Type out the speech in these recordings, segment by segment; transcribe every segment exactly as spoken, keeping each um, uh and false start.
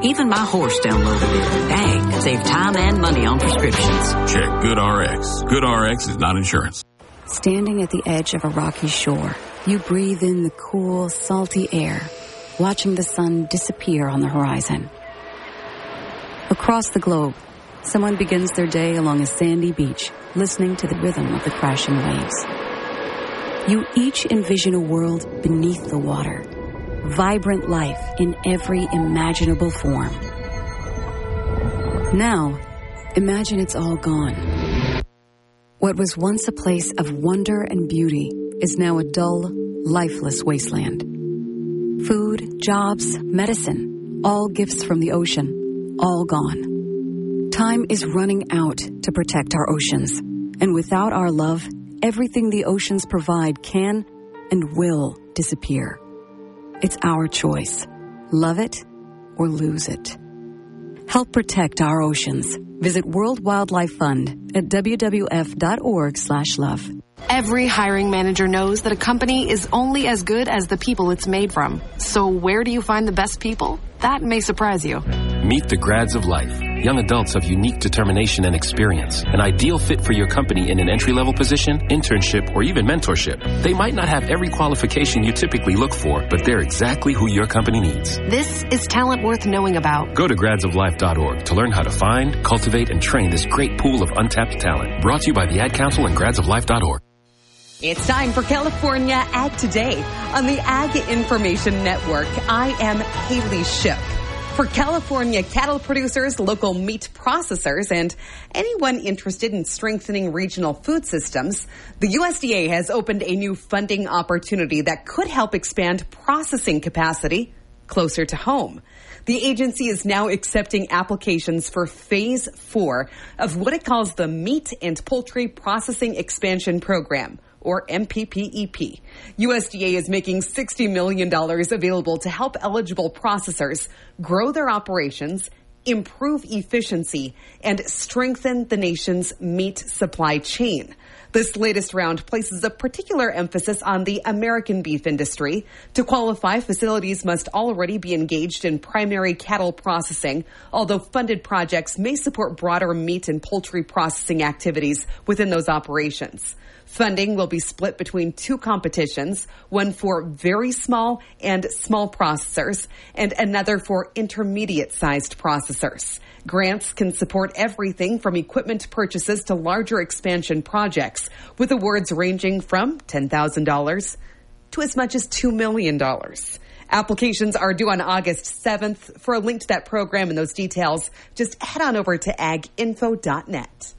Even my horse downloaded it. Dang, save time and money on prescriptions. Check GoodRx. GoodRx is not insurance. Standing at the edge of a rocky shore, you breathe in the cool, salty air, watching the sun disappear on the horizon. Across the globe, someone begins their day along a sandy beach, listening to the rhythm of the crashing waves. You each envision a world beneath the water, vibrant life in every imaginable form. Now, imagine it's all gone. What was once a place of wonder and beauty is now a dull, lifeless wasteland. Food, jobs, medicine, all gifts from the ocean, all gone. Time is running out to protect our oceans, and without our love, everything the oceans provide can and will disappear. It's our choice. Love it or lose it. Help protect our oceans. Visit World Wildlife Fund at w w f dot org slash love. Every hiring manager knows that a company is only as good as the people it's made from. So where do you find the best people? That may surprise you. Meet the grads of life. Young adults of unique determination and experience. An ideal fit for your company in an entry-level position, internship, or even mentorship. They might not have every qualification you typically look for, but they're exactly who your company needs. This is talent worth knowing about. Go to grads of life dot org to learn how to find, cultivate, and train this great pool of untapped talent. Brought to you by the Ad Council and grads of life dot org. It's time for California Ag Today on the Ag Information Network. I am Haley Ship. For California cattle producers, local meat processors, and anyone interested in strengthening regional food systems, the U S D A has opened a new funding opportunity that could help expand processing capacity closer to home. The agency is now accepting applications for phase four of what it calls the Meat and Poultry Processing Expansion Program, or M P P E P. U S D A is making sixty million dollars available to help eligible processors grow their operations, improve efficiency, and strengthen the nation's meat supply chain. This latest round places a particular emphasis on the American beef industry. To qualify, facilities must already be engaged in primary cattle processing, although funded projects may support broader meat and poultry processing activities within those operations. Funding will be split between two competitions, one for very small and small processors and another for intermediate-sized processors. Grants can support everything from equipment purchases to larger expansion projects, with awards ranging from ten thousand dollars to as much as two million dollars. Applications are due on August seventh. For a link to that program and those details, just head on over to ag info dot net.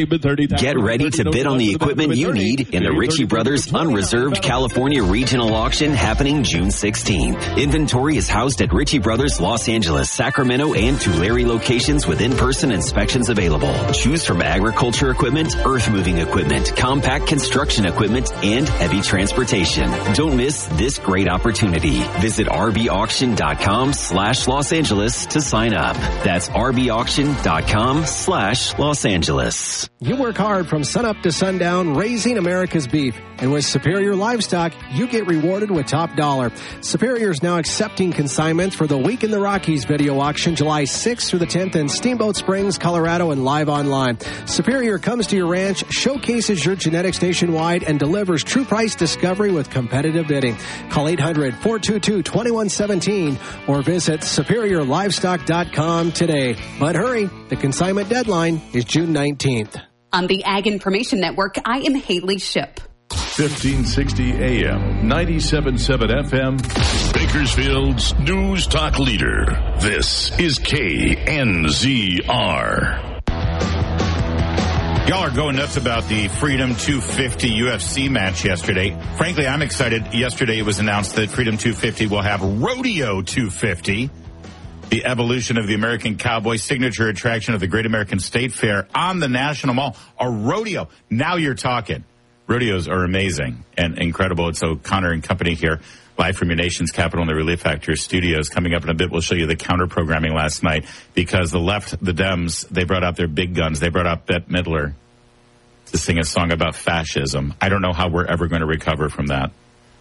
Get ready to bid on the equipment you need in the Ritchie Brothers Unreserved California Regional Auction happening June sixteenth. Inventory is housed at Ritchie Brothers Los Angeles, Sacramento, and Tulare locations with in-person inspections available. Choose from agriculture equipment, earth-moving equipment, compact construction equipment, and heavy transportation. Don't miss this great opportunity. Visit rbauction.com slash Los Angeles to sign up. That's rbauction.com slash Los Angeles. You work hard from sunup to sundown raising America's beef. And with Superior Livestock, you get rewarded with top dollar. Superior is now accepting consignments for the Week in the Rockies video auction July sixth through the tenth in Steamboat Springs, Colorado, and live online. Superior comes to your ranch, showcases your genetics nationwide, and delivers true price discovery with competitive bidding. Call eight hundred, four two two, two one one seven or visit superior livestock dot com today. But hurry, the consignment deadline is June nineteenth. On the Ag Information Network, I am Haley Ship. fifteen sixty A M, ninety-seven point seven F M, Bakersfield's News Talk Leader. This is K N Z R. Y'all are going nuts about the Freedom two fifty U F C match yesterday. Frankly, I'm excited. Yesterday it was announced that Freedom two fifty will have Rodeo two fifty, the evolution of the American Cowboy, signature attraction of the Great American State Fair on the National Mall. A rodeo. Now you're talking. Rodeos are amazing and incredible. And so Connor and company here, live from your nation's capital in the Relief Factor studios. Coming up in a bit, we'll show you the counter-programming last night because the left, the Dems, they brought out their big guns. They brought out Bette Midler to sing a song about fascism. I don't know how we're ever going to recover from that.